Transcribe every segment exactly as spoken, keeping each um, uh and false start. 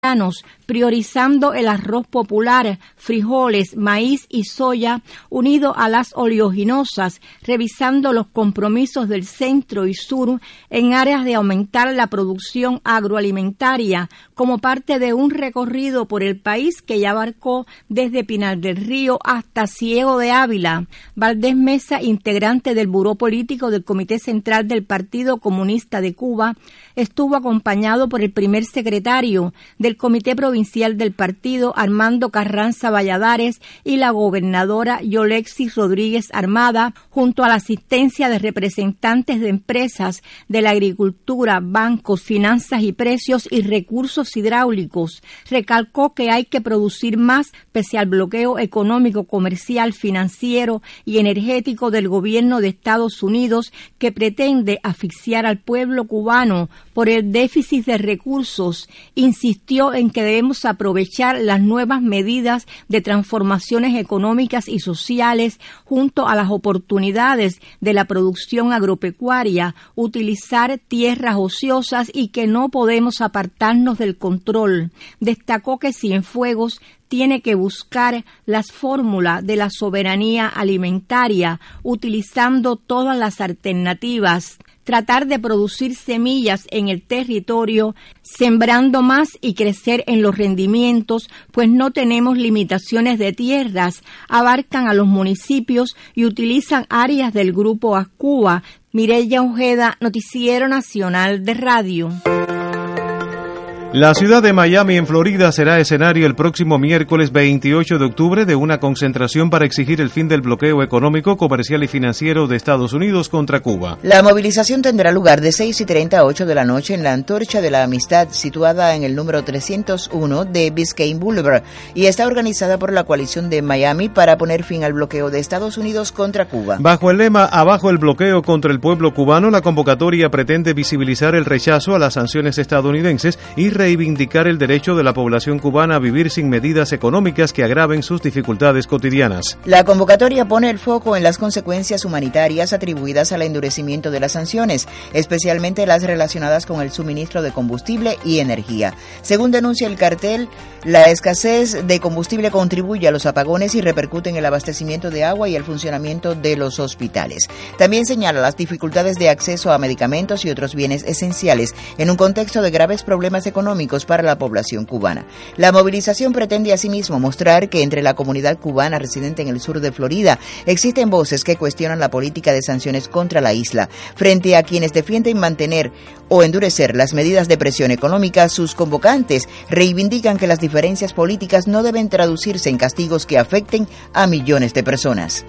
priorizando el arroz popular, frijoles, maíz y soya, unido a las oleaginosas, revisando los compromisos del centro y sur en áreas de aumentar la producción agroalimentaria, como parte de un recorrido por el país que ya abarcó desde Pinar del Río hasta Ciego de Ávila. Valdés Mesa, integrante del Buró Político del Comité Central del Partido Comunista de Cuba, estuvo acompañado por el primer secretario del Comité Provincial del Partido, Armando Carranza Valladares, y la gobernadora Yolexis Rodríguez Armada, junto a la asistencia de representantes de empresas de la agricultura, bancos, finanzas y precios y recursos hidráulicos. Recalcó que hay que producir más pese al bloqueo económico, comercial, financiero y energético del gobierno de Estados Unidos, que pretende asfixiar al pueblo cubano por el déficit de recursos. Insistió en que debemos aprovechar las nuevas medidas de transformaciones económicas y sociales junto a las oportunidades de la producción agropecuaria, utilizar tierras ociosas y que no podemos apartarnos del control. Destacó que Cienfuegos tiene que buscar las fórmulas de la soberanía alimentaria, utilizando todas las alternativas. Tratar de producir semillas en el territorio, sembrando más y crecer en los rendimientos, pues no tenemos limitaciones de tierras, abarcan a los municipios y utilizan áreas del Grupo Ascuba. Mireya Ojeda, Noticiero Nacional de Radio. La ciudad de Miami, en Florida, será escenario el próximo miércoles veintiocho de octubre de una concentración para exigir el fin del bloqueo económico, comercial y financiero de Estados Unidos contra Cuba. La movilización tendrá lugar de seis y treinta a ocho de la noche en la Antorcha de la Amistad, situada en el número trescientos uno de Biscayne Boulevard, y está organizada por la coalición de Miami para poner fin al bloqueo de Estados Unidos contra Cuba. Bajo el lema "Abajo el bloqueo contra el pueblo cubano", la convocatoria pretende visibilizar el rechazo a las sanciones estadounidenses y reivindicar el derecho de la población cubana a vivir sin medidas económicas que agraven sus dificultades cotidianas. La convocatoria pone el foco en las consecuencias humanitarias atribuidas al endurecimiento de las sanciones, especialmente las relacionadas con el suministro de combustible y energía. Según denuncia el cartel, la escasez de combustible contribuye a los apagones y repercute en el abastecimiento de agua y el funcionamiento de los hospitales. También señala las dificultades de acceso a medicamentos y otros bienes esenciales en un contexto de graves problemas económicos para la población cubana. La movilización pretende asimismo mostrar que entre la comunidad cubana residente en el sur de Florida existen voces que cuestionan la política de sanciones contra la isla. Frente a quienes defienden mantener o endurecer las medidas de presión económica, sus convocantes reivindican que las diferencias políticas no deben traducirse en castigos que afecten a millones de personas.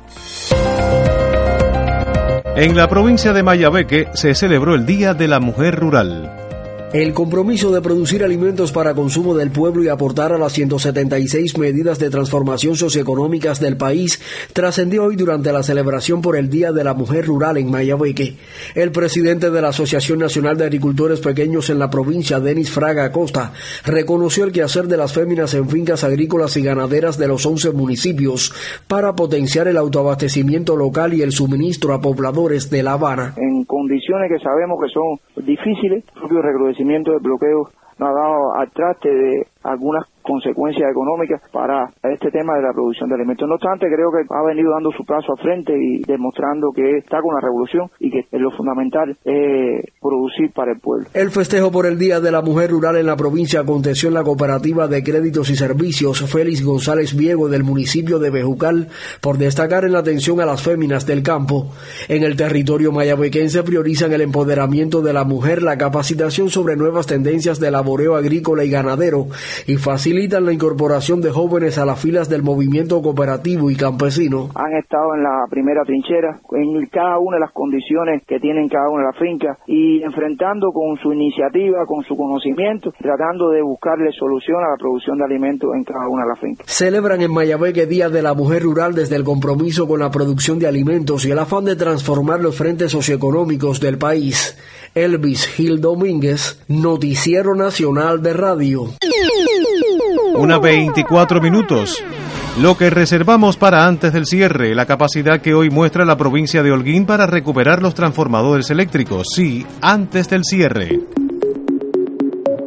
En la provincia de Mayabeque se celebró el Día de la Mujer Rural. El compromiso de producir alimentos para consumo del pueblo y aportar a las ciento setenta y seis medidas de transformación socioeconómicas del país trascendió hoy durante la celebración por el Día de la Mujer Rural en Mayabeque. El presidente de la Asociación Nacional de Agricultores Pequeños en la provincia, Denis Fraga Acosta, reconoció el quehacer de las féminas en fincas agrícolas y ganaderas de los once municipios para potenciar el autoabastecimiento local y el suministro a pobladores de La Habana. En condiciones que sabemos que son difíciles, el propio recrudecimiento de bloqueo nos ha dado al traste de algunas consecuencias económicas para este tema de la producción de alimentos. No obstante, creo que ha venido dando su paso al frente y demostrando que está con la revolución y que lo fundamental es producir para el pueblo. El festejo por el Día de la Mujer Rural en la provincia aconteció en la Cooperativa de Créditos y Servicios Félix González Viego del municipio de Bejucal, por destacar en la atención a las féminas del campo. En el territorio mayabequense priorizan el empoderamiento de la mujer, la capacitación sobre nuevas tendencias de laboreo agrícola y ganadero y facilitan la incorporación de jóvenes a las filas del movimiento cooperativo y campesino. Han estado en la primera trinchera, en cada una de las condiciones que tienen cada una de las fincas y enfrentando con su iniciativa, con su conocimiento, tratando de buscarle solución a la producción de alimentos en cada una de las fincas. Celebran en Mayabeque Día de la Mujer Rural desde el compromiso con la producción de alimentos y el afán de transformar los frentes socioeconómicos del país. Elvis Gil Domínguez, Noticiero Nacional de Radio. Una veinticuatro minutos. Lo que reservamos para antes del cierre, la capacidad que hoy muestra la provincia de Holguín para recuperar los transformadores eléctricos. Sí, antes del cierre.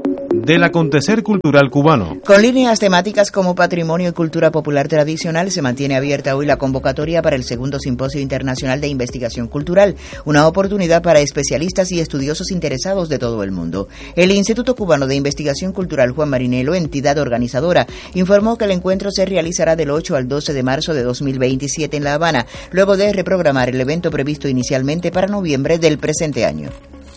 del acontecer cultural cubano. Con líneas temáticas como patrimonio y cultura popular tradicional, se mantiene abierta hoy la convocatoria para el segundo Simposio Internacional de Investigación Cultural, una oportunidad para especialistas y estudiosos interesados de todo el mundo. El Instituto Cubano de Investigación Cultural Juan Marinelo, entidad organizadora, informó que el encuentro se realizará del ocho al doce de marzo de dos mil veintisiete en La Habana, luego de reprogramar el evento previsto inicialmente para noviembre del presente año.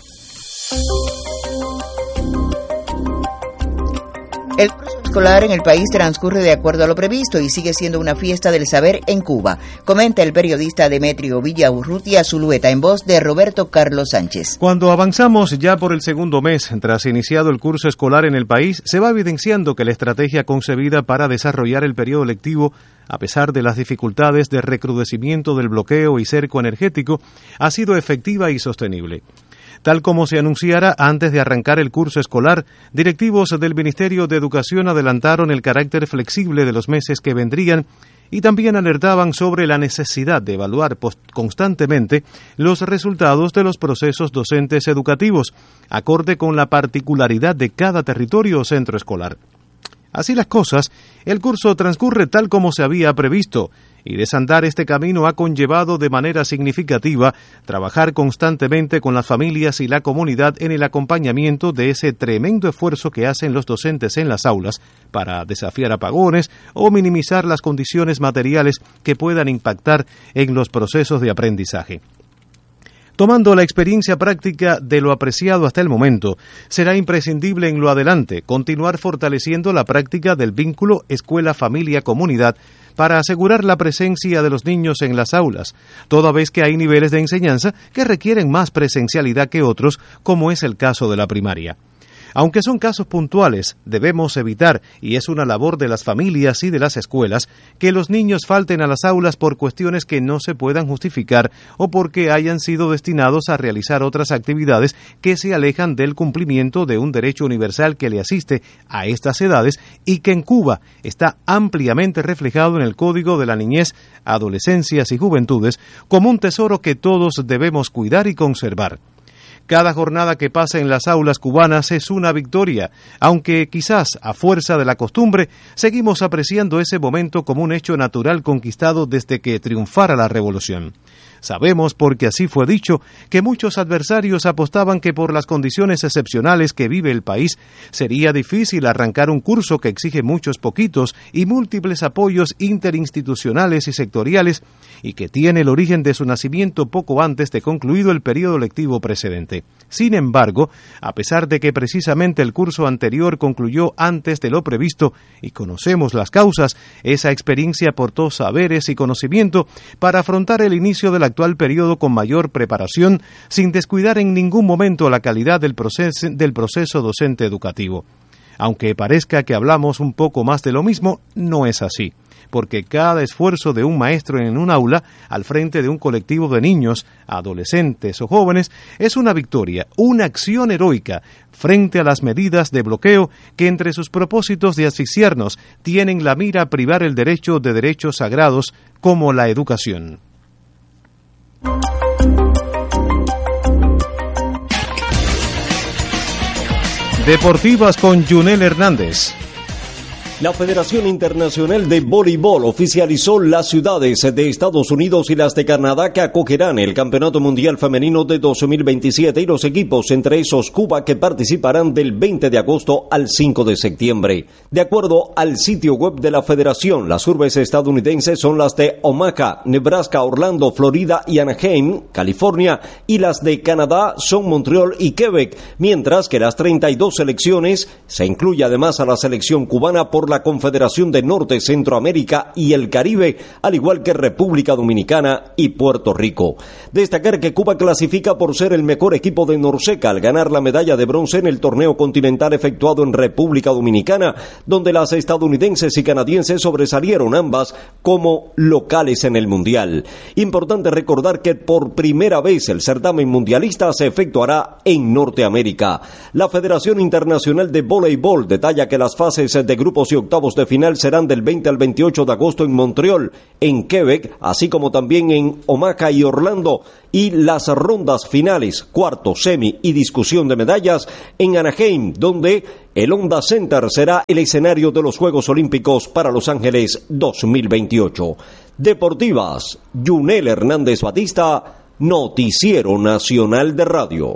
El curso escolar en el país transcurre de acuerdo a lo previsto y sigue siendo una fiesta del saber en Cuba, comenta el periodista Demetrio Villaurrutia Zulueta en voz de Roberto Carlos Sánchez. Cuando avanzamos ya por el segundo mes tras iniciado el curso escolar en el país, se va evidenciando que la estrategia concebida para desarrollar el periodo lectivo, a pesar de las dificultades de recrudecimiento del bloqueo y cerco energético, ha sido efectiva y sostenible. Tal como se anunciara antes de arrancar el curso escolar, directivos del Ministerio de Educación adelantaron el carácter flexible de los meses que vendrían y también alertaban sobre la necesidad de evaluar constantemente los resultados de los procesos docentes educativos, acorde con la particularidad de cada territorio o centro escolar. Así las cosas, el curso transcurre tal como se había previsto, y desandar este camino ha conllevado de manera significativa trabajar constantemente con las familias y la comunidad en el acompañamiento de ese tremendo esfuerzo que hacen los docentes en las aulas para desafiar apagones o minimizar las condiciones materiales que puedan impactar en los procesos de aprendizaje. Tomando la experiencia práctica de lo apreciado hasta el momento, será imprescindible en lo adelante continuar fortaleciendo la práctica del vínculo escuela-familia-comunidad para asegurar la presencia de los niños en las aulas, toda vez que hay niveles de enseñanza que requieren más presencialidad que otros, como es el caso de la primaria. Aunque son casos puntuales, debemos evitar, y es una labor de las familias y de las escuelas, que los niños falten a las aulas por cuestiones que no se puedan justificar o porque hayan sido destinados a realizar otras actividades que se alejan del cumplimiento de un derecho universal que le asiste a estas edades y que en Cuba está ampliamente reflejado en el Código de la Niñez, Adolescencias y Juventudes como un tesoro que todos debemos cuidar y conservar. Cada jornada que pasa en las aulas cubanas es una victoria, aunque quizás a fuerza de la costumbre seguimos apreciando ese momento como un hecho natural conquistado desde que triunfara la revolución. Sabemos, porque así fue dicho, que muchos adversarios apostaban que por las condiciones excepcionales que vive el país sería difícil arrancar un curso que exige muchos poquitos y múltiples apoyos interinstitucionales y sectoriales y que tiene el origen de su nacimiento poco antes de concluido el periodo lectivo precedente. Sin embargo, a pesar de que precisamente el curso anterior concluyó antes de lo previsto y conocemos las causas, esa experiencia aportó saberes y conocimiento para afrontar el inicio del actual periodo con mayor preparación, sin descuidar en ningún momento la calidad del proceso, del proceso docente educativo. Aunque parezca que hablamos un poco más de lo mismo, no es así, porque cada esfuerzo de un maestro en un aula, al frente de un colectivo de niños, adolescentes o jóvenes, es una victoria, una acción heroica, frente a las medidas de bloqueo que entre sus propósitos de asfixiarnos tienen la mira a privar el derecho de derechos sagrados como la educación. Deportivas con Junel Hernández. La Federación Internacional de Voleibol oficializó las ciudades de Estados Unidos y las de Canadá que acogerán el Campeonato Mundial Femenino de dos mil veintisiete y los equipos, entre esos Cuba, que participarán del veinte de agosto al cinco de septiembre. De acuerdo al sitio web de la Federación, las urbes estadounidenses son las de Omaha, Nebraska, Orlando, Florida y Anaheim, California, y las de Canadá son Montreal y Quebec, mientras que las treinta y dos selecciones, se incluye además a la selección cubana por la Confederación de Norte, Centroamérica y el Caribe, al igual que República Dominicana y Puerto Rico. Destacar que Cuba clasifica por ser el mejor equipo de Norseca al ganar la medalla de bronce en el torneo continental efectuado en República Dominicana, donde las estadounidenses y canadienses sobresalieron ambas como locales en el Mundial. Importante recordar que por primera vez el certamen mundialista se efectuará en Norteamérica. La Federación Internacional de Voleibol detalla que las fases de grupos y octavos de final serán del veinte al veintiocho de agosto en Montreal, en Quebec, así como también en Omaha y Orlando, y las rondas finales, cuarto, semi y discusión de medallas en Anaheim, donde el Honda Center será el escenario de los Juegos Olímpicos para Los Ángeles dos mil veintiocho. Deportivas, Yunel Hernández Batista, Noticiero Nacional de Radio.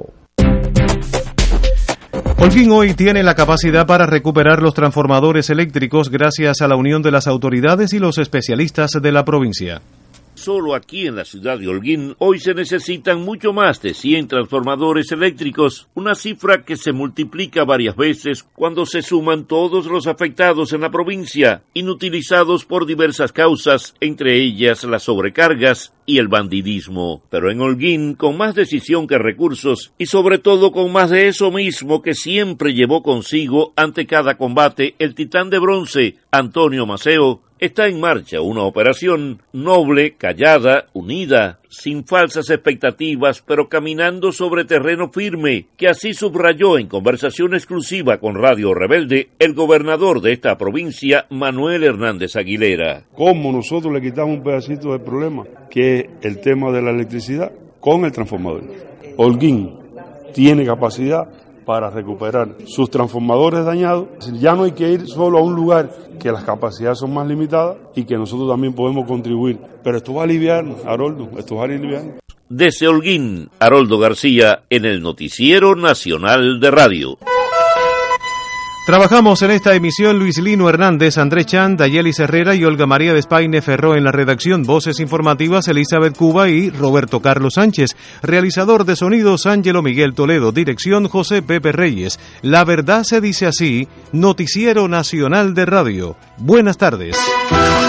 Holguín hoy tiene la capacidad para recuperar los transformadores eléctricos gracias a la unión de las autoridades y los especialistas de la provincia. Solo aquí en la ciudad de Holguín hoy se necesitan mucho más de cien transformadores eléctricos, una cifra que se multiplica varias veces cuando se suman todos los afectados en la provincia, inutilizados por diversas causas, entre ellas las sobrecargas y el bandidismo. Pero en Holguín, con más decisión que recursos, y sobre todo con más de eso mismo que siempre llevó consigo ante cada combate el titán de bronce, Antonio Maceo, está en marcha una operación noble, callada, unida, sin falsas expectativas, pero caminando sobre terreno firme, que así subrayó en conversación exclusiva con Radio Rebelde el gobernador de esta provincia, Manuel Hernández Aguilera. ¿Cómo nosotros le quitamos un pedacito del problema, que es el tema de la electricidad, con el transformador? Holguín tiene capacidad para recuperar sus transformadores dañados. Ya no hay que ir solo a un lugar que las capacidades son más limitadas y que nosotros también podemos contribuir. Pero esto va a aliviar, Haroldo, esto va a aliviar. Desde Holguín, Haroldo García, en el Noticiero Nacional de Radio. Trabajamos en esta emisión Luis Lino Hernández, André Chan, Dayelis Herrera y Olga María Despaine Ferró en la redacción. Voces informativas Elizabeth Cuba y Roberto Carlos Sánchez. Realizador de sonidos Ángelo Miguel Toledo. Dirección José Pepe Reyes. La verdad se dice así, Noticiero Nacional de Radio. Buenas tardes.